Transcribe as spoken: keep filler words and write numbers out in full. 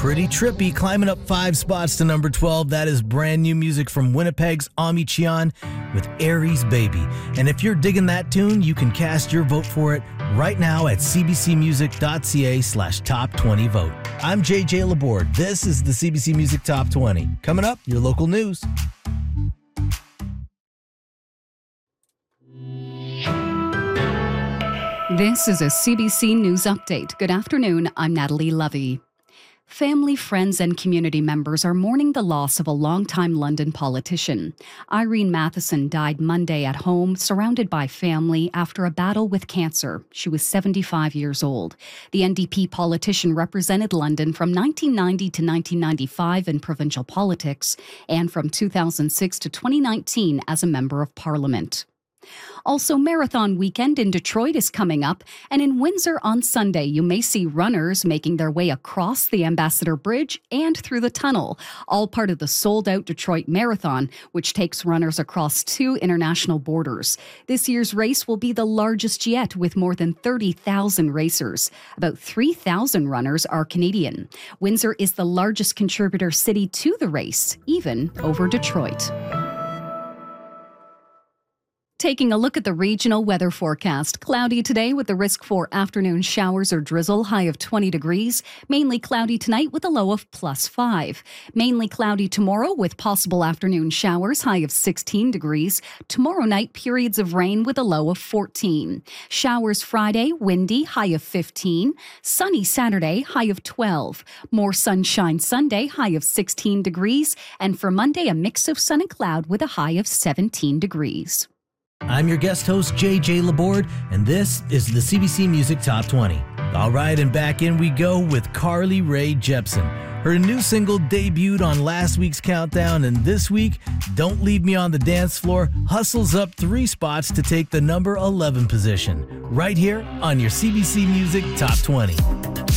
Pretty trippy, climbing up five spots to number twelve. That is brand new music from Winnipeg's Ami Cheon with Aries Baby. And if you're digging that tune, you can cast your vote for it right now at cbcmusic.ca slash top 20 vote. I'm J J Laborde. This is the C B C Music Top twenty. Coming up, your local news. This is a C B C News Update. Good afternoon, I'm Natalie Levy. Family, friends, and community members are mourning the loss of a longtime London politician. Irene Matheson died Monday at home, surrounded by family, after a battle with cancer. She was seventy-five years old. The N D P politician represented London from nineteen ninety to nineteen ninety-five in provincial politics and from two thousand six to twenty nineteen as a member of Parliament. Also, Marathon Weekend in Detroit is coming up, and in Windsor on Sunday, you may see runners making their way across the Ambassador Bridge and through the tunnel, all part of the sold-out Detroit Marathon, which takes runners across two international borders. This year's race will be the largest yet, with more than thirty thousand racers. About three thousand runners are Canadian. Windsor is the largest contributor city to the race, even over Detroit. Taking a look at the regional weather forecast. Cloudy today with the risk for afternoon showers or drizzle, high of twenty degrees. Mainly cloudy tonight with a low of plus five. Mainly cloudy tomorrow with possible afternoon showers, high of sixteen degrees. Tomorrow night, periods of rain with a low of fourteen. Showers Friday, windy, high of fifteen. Sunny Saturday, high of twelve. More sunshine Sunday, high of sixteen degrees. And for Monday, a mix of sun and cloud with a high of seventeen degrees. I'm your guest host, J J Laborde, and this is the C B C Music Top twenty. All right, and back in we go with Carly Rae Jepsen. Her new single debuted on last week's countdown, and this week, Don't Leave Me on the Dance Floor hustles up three spots to take the number eleven position, right here on your C B C Music Top twenty.